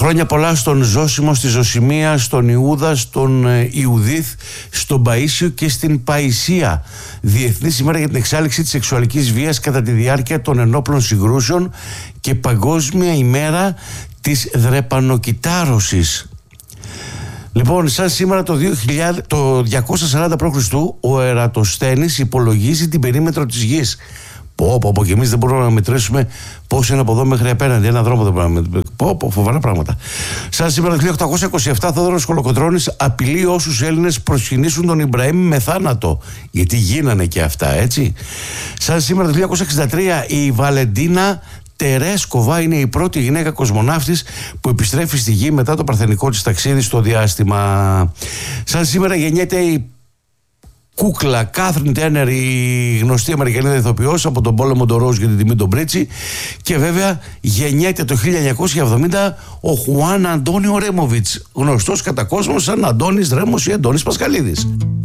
Χρόνια πολλά στον Ζώσιμο, στη Ζωσιμία, στον Ιούδα, στον Ιουδίθ, στον Παΐσιο και στην Παϊσία. Διεθνής ημέρα για την εξάλειξη της σεξουαλικής βίας κατά τη διάρκεια των ενόπλων συγκρούσεων και Παγκόσμια ημέρα της δρεπανοκυτάρωσης. Λοιπόν, σαν σήμερα το 240 π.Χ. ο Ερατοσθένης υπολογίζει την περίμετρο της γης. Πω, και εμείς δεν μπορούμε να μετρήσουμε πόσο είναι από εδώ μέχρι απέναντι. Ένα δρόμο δεν μπορούμε να μετρήσουμε. Φοβερά πράγματα. Σαν σήμερα το 1827, Θόδωρος Κολοκοτρώνης απειλεί όσους Έλληνες προσκυνήσουν τον Ιμπραήμ με θάνατο. Γιατί γίνανε και αυτά, έτσι. Σαν σήμερα το 1963, η Βαλεντίνα Τερέσκοβα είναι η πρώτη γυναίκα κοσμοναύτης που επιστρέφει στη γη μετά το παρθενικό της ταξίδι στο διάστημα. Σαν σήμερα γεννιέται η κούκλα Κάθριν Τένερ, η γνωστή Αμερικανίδα ηθοποιός, από τον πόλεμο του Ρόζ για την τιμή των Πρίτσι. Και βέβαια γεννιέται το 1970 ο Χουάν Αντώνιο Ρέμοβιτς, γνωστός κατά κόσμο σαν Αντώνης Ρέμος ή Αντώνης Πασχαλίδης.